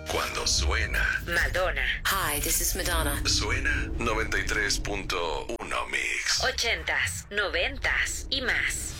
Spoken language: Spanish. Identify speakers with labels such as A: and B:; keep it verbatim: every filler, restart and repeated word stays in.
A: Cuando suena
B: Madonna.
C: Hi, this is Madonna.
A: Suena noventa y tres punto uno Mix.
B: Ochentas, noventas y más.